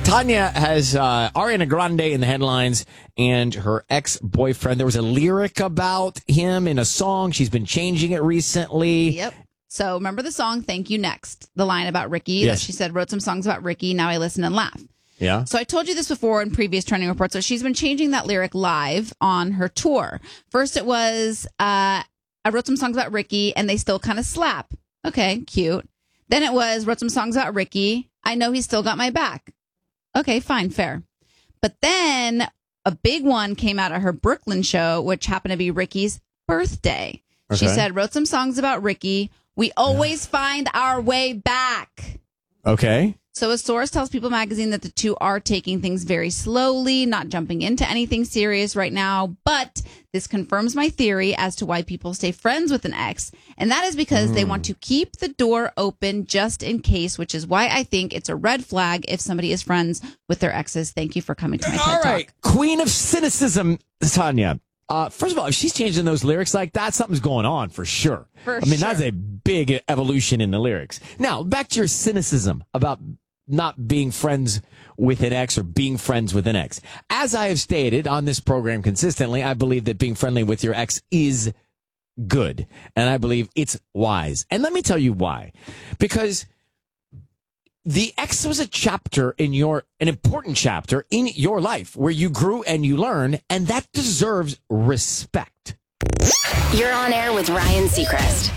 Tanya has Ariana Grande in the headlines and her ex-boyfriend. There was a lyric about him in a song. She's been changing it recently. Yep. So remember the song, Thank You Next, the line about Ricky Yes. that she said, wrote some songs about Ricky. Now I listen and laugh. Yeah. So I told you this before in previous trending reports. So she's been changing that lyric live on her tour. First it was, I wrote some songs about Ricky and they still kind of slap. Okay, cute. Then it was, wrote some songs about Ricky. I know he still got my back. Okay, fine, fair. But then a big one came out of her Brooklyn show, which happened to be Ricky's birthday. Okay. She said, wrote some songs about Ricky. We always find our way back. Okay. So a source tells People Magazine that the two are taking things very slowly, not jumping into anything serious right now. But this confirms my theory as to why people stay friends with an ex. And that is because they want to keep the door open just in case, which is why I think it's a red flag if somebody is friends with their exes. Thank you for coming to my TED All right. Talk. Queen of cynicism, Tanya. First of all, if she's changing those lyrics like that, something's going on for sure. That's a big evolution in the lyrics. Now, back to your cynicism about not being friends with an ex or being friends with an ex. As I have stated on this program consistently, I believe that being friendly with your ex is good. And I believe it's wise. And let me tell you why. Because the ex was a chapter in an important chapter in your life where you grew and you learned, and that deserves respect. You're on air with Ryan Seacrest.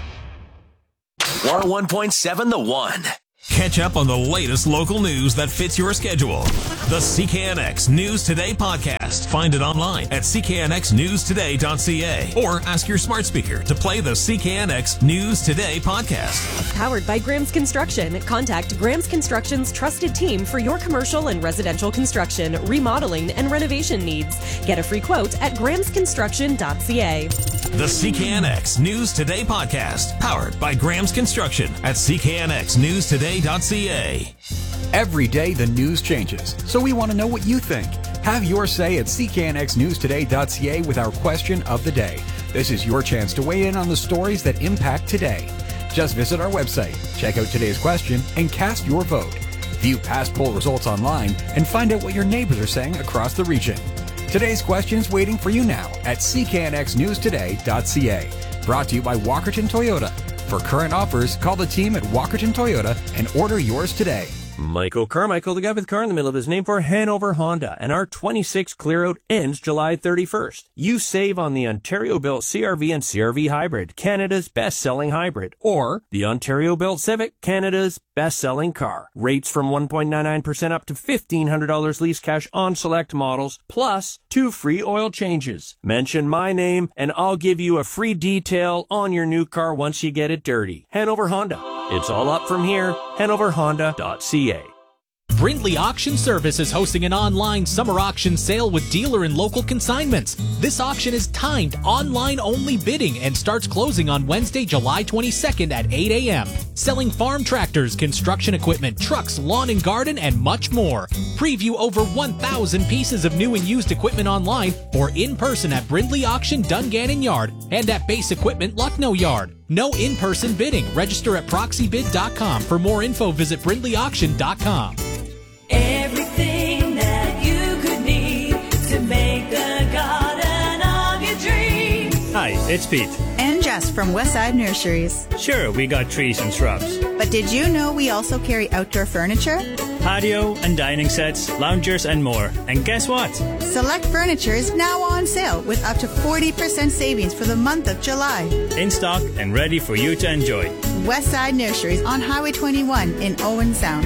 101.7 The One. Catch up on the latest local news that fits your schedule. The CKNX News Today podcast. Find it online at cknxnewstoday.ca or ask your smart speaker to play the CKNX News Today podcast. Powered by Graham's Construction. Contact Graham's Construction's trusted team for your commercial and residential construction, remodeling, and renovation needs. Get a free quote at grahamsconstruction.ca. The CKNX News Today podcast. Powered by Graham's Construction at cknxnewstoday.ca. Every day the news changes, so we want to know what you think. Have your say at cknxnewstoday.ca with our question of the day. This is your chance to weigh in on the stories that impact today. Just visit our website, check out today's question, and cast your vote. View past poll results online and find out what your neighbors are saying across the region. Today's question's waiting for you now at cknxnewstoday.ca. Brought to you by Walkerton Toyota. For current offers, call the team at Walkerton Toyota and order yours today. Michael Carmichael, the guy with car in the middle of his name, for Hanover Honda, and our 26 clear out ends July 31st. You save on the Ontario-built CRV and CRV Hybrid, Canada's best-selling hybrid, or the Ontario-built Civic, Canada's best-selling car. Rates from 1.99% up to $1,500 lease cash on select models, plus 2 free oil changes. Mention my name, and I'll give you a free detail on your new car once you get it dirty. Hanover Honda. It's all up from here. HanoverHonda.ca. Brindley Auction Service is hosting an online summer auction sale with dealer and local consignments. This auction is timed online-only bidding and starts closing on Wednesday, July 22nd at 8 a.m. Selling farm tractors, construction equipment, trucks, lawn and garden, and much more. Preview over 1,000 pieces of new and used equipment online or in person at Brindley Auction, Dungannon Yard, and at Base Equipment, Lucknow Yard. No in-person bidding. Register at proxybid.com. For more info, visit brindleyauction.com. Everything that you could need to make the garden of your dreams. Hi, it's Pete. And Jess from Westside Nurseries. Sure, we got trees and shrubs. But did you know we also carry outdoor furniture? Patio and dining sets, loungers and more. And guess what? Select furniture is now on sale with up to 40% savings for the month of July. In stock and ready for you to enjoy. Westside Nurseries on Highway 21 in Owen Sound.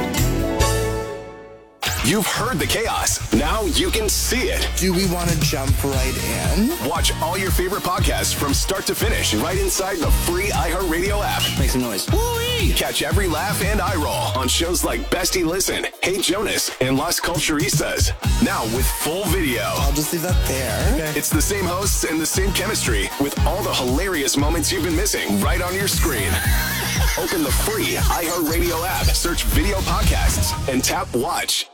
You've heard the chaos. Now you can see it. Do we want to jump right in? Watch all your favorite podcasts from start to finish right inside the free iHeartRadio app. Make some noise. Woo-wee! Catch every laugh and eye roll on shows like Bestie Listen, Hey Jonas, and Las Culturistas. Now with full video. I'll just leave that there. Okay. It's the same hosts and the same chemistry with all the hilarious moments you've been missing right on your screen. Open the free iHeartRadio app, search video podcasts, and tap watch.